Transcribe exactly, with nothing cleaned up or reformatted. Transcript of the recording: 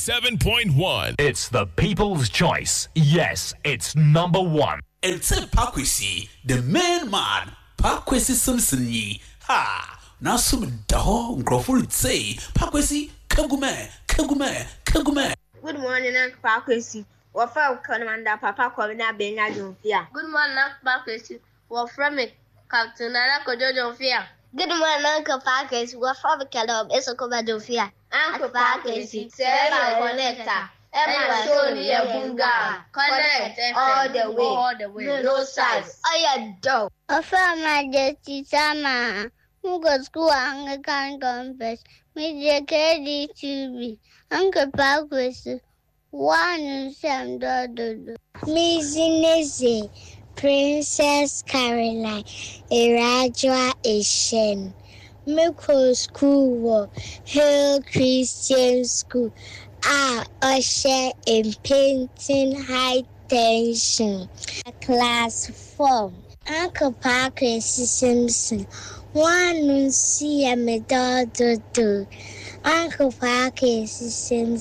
seven point one. It's the people's choice. Yes, it's number one. It's a Pakwesi, the main man. Pakwesi Simpson ye. Ha! Now some dog growful say Pakwesi Kagume, Kagume, Kagume. Good morning, Uncle Pakwesi. What for Commander Papa Corina Bena Jumfia? Good morning, Uncle Pakwesi. What from it, Captain Anako Jumfia? Good morning, Uncle Pakwesi. What from the Caleb is a Jumfia? Uncle Pakwesi, Sarah Connector. Emma Sony Bunga. Connect all the way, all the way. No size. I adore. A firm majesty sama. Who got school Anglican conference? Media K D T V. Uncle Pakwesi. One Sam Dodo. Mizinese. Princess Caroline. Irajwa Ishen. Miko School. Hill Christian School. Ah, usher in painting high tension. Class four. Uncle Pakwesi Simpson. One see a medal do. Uncle Pakwesi Simpson.